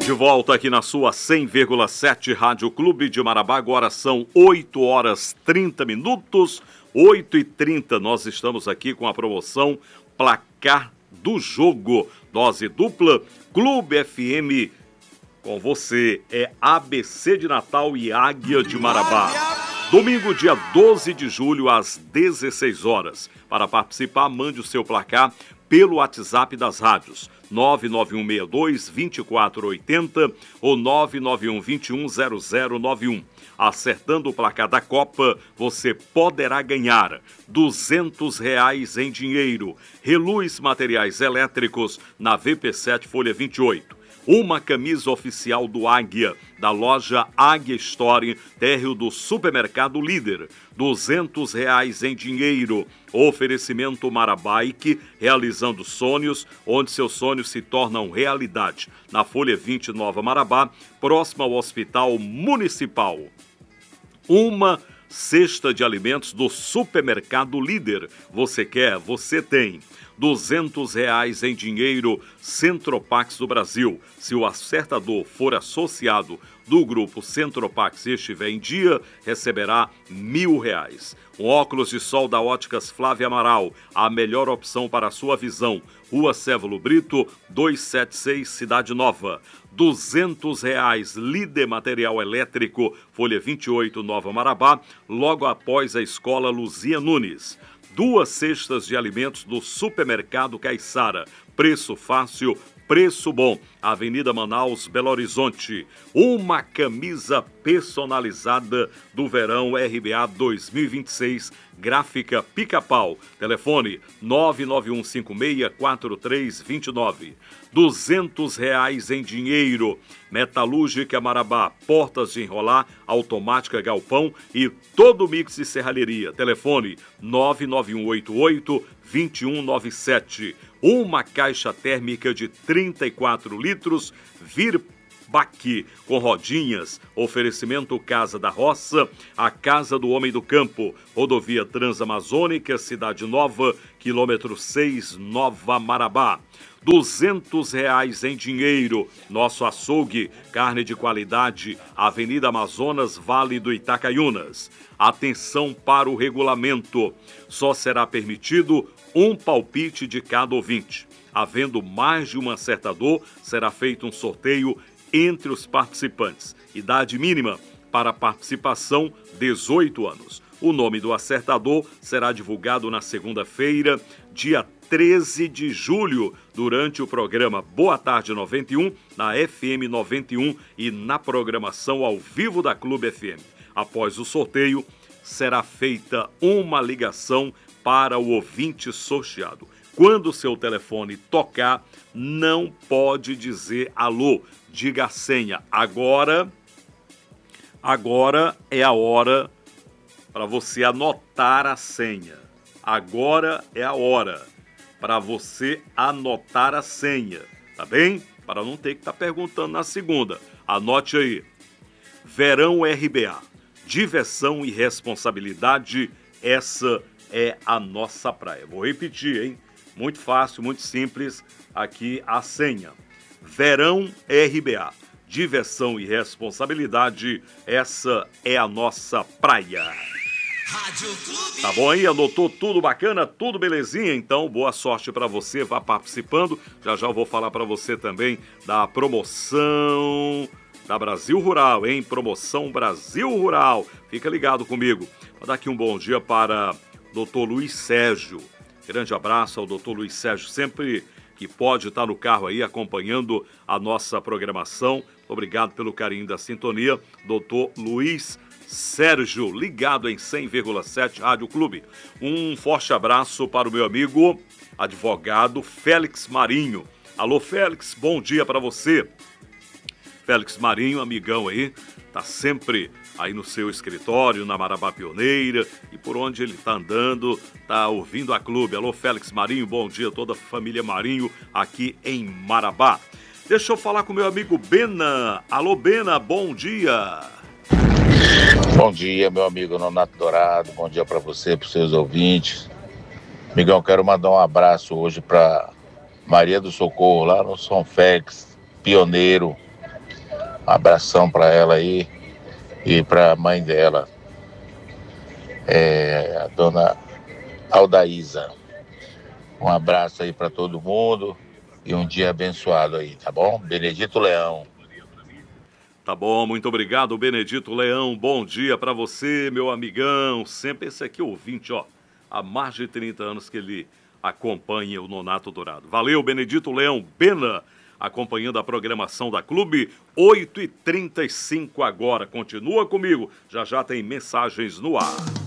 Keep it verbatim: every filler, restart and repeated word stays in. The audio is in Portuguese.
De volta aqui na sua cem vírgula sete Rádio Clube de Marabá. Agora são oito horas e trinta minutos. oito e trinta, nós estamos aqui com a promoção Placar do Jogo. Dose dupla, Clube F M com você. É A B C de Natal e Águia de Marabá. Domingo, dia doze de julho, às dezesseis horas. Para participar, mande o seu placar pelo WhatsApp das rádios. nove nove um seis dois, dois quatro oito zero ou nove nove um, dois um zero zero nove um. Acertando o placar da Copa, você poderá ganhar duzentos reais em dinheiro. Reluz Materiais Elétricos na V P sete, folha vinte e oito. Uma camisa oficial do Águia, da loja Águia Store, térreo do Supermercado Líder. duzentos reais em dinheiro. Oferecimento Marabike, realizando sonhos, onde seus sonhos se tornam realidade. Na Folha vinte, Nova Marabá, próximo ao Hospital Municipal. Uma cesta de alimentos do Supermercado Líder. Você quer, você tem. duzentos reais em dinheiro, Centropax do Brasil. Se o acertador for associado do grupo Centropax e estiver em dia, receberá mil reais. Um óculos de sol da Óticas Flávia Amaral, a melhor opção para a sua visão. Rua Cévolo Brito, duzentos e setenta e seis, Cidade Nova. duzentos reais, Líder Material Elétrico, Folha vinte e oito, Nova Marabá, logo após a Escola Luzia Nunes. Duas cestas de alimentos do Supermercado Caiçara. Preço fácil, preço bom. Avenida Manaus, Belo Horizonte. Uma camisa personalizada do verão R B A dois mil e vinte e seis. Gráfica Pica-Pau. Telefone nove nove um cinco seis quatro três dois nove. duzentos reais em dinheiro. Metalúrgica Marabá, portas de enrolar, automática Galpão e todo mix de serralheria. Telefone nove nove um oito oito, dois um nove sete. Uma caixa térmica de trinta e quatro litros, Virbac, com rodinhas. Oferecimento Casa da Roça, a Casa do Homem do Campo. Rodovia Transamazônica, Cidade Nova, quilômetro seis, Nova Marabá. duzentos reais em dinheiro. Nosso açougue, carne de qualidade, Avenida Amazonas, Vale do Itacaiunas. Atenção para o regulamento. Só será permitido um palpite de cada ouvinte. Havendo mais de um acertador, será feito um sorteio entre os participantes. Idade mínima para participação, dezoito anos. O nome do acertador será divulgado na segunda-feira, dia treze de julho, durante o programa Boa Tarde noventa e um, na F M noventa e um e na programação ao vivo da Clube F M. Após o sorteio, será feita uma ligação para o ouvinte sorteado. Quando o seu telefone tocar, não pode dizer alô, diga a senha. Agora, agora é a hora para você anotar a senha. Agora é a hora para você anotar a senha, tá bem? Para não ter que estar perguntando na segunda. Anote aí. Verão R B A. Diversão e responsabilidade, essa é a nossa praia. Vou repetir, hein? Muito fácil, muito simples. Aqui a senha. Verão R B A. Diversão e responsabilidade, essa é a nossa praia. Tá bom aí? Anotou tudo bacana? Tudo belezinha? Então, boa sorte para você, vá participando. Já já eu vou falar para você também da promoção da Brasil Rural, hein? Promoção Brasil Rural. Fica ligado comigo. Vou dar aqui um bom dia para doutor Luiz Sérgio. Grande abraço ao doutor Luiz Sérgio, sempre que pode estar no carro aí acompanhando a nossa programação. Obrigado pelo carinho da sintonia, doutor Luiz Sérgio, ligado em cem vírgula sete Rádio Clube. Um forte abraço para o meu amigo, advogado Félix Marinho. Alô, Félix, bom dia para você. Félix Marinho, amigão aí, tá sempre aí no seu escritório, na Marabá Pioneira, e por onde ele tá andando, tá ouvindo a Clube. Alô, Félix Marinho, bom dia a toda a família Marinho aqui em Marabá. Deixa eu falar com meu amigo Bena. Alô, Bena, bom dia. Bom dia, meu amigo Nonato Dourado, bom dia para você, para os seus ouvintes. Migão, quero mandar um abraço hoje para Maria do Socorro, lá no São Félix, pioneiro, Um abração para ela aí e para a mãe dela, é, a dona Aldaísa. Um abraço aí para todo mundo e um dia abençoado aí, tá bom? Benedito Leão. Tá bom, muito obrigado, Benedito Leão. Bom dia para você, meu amigão. Sempre esse aqui ouvinte, ó. Há mais de trinta anos que ele acompanha o Nonato Dourado. Valeu, Benedito Leão Bena, acompanhando a programação da Clube. oito e trinta e cinco agora. Continua comigo, já já tem mensagens no ar.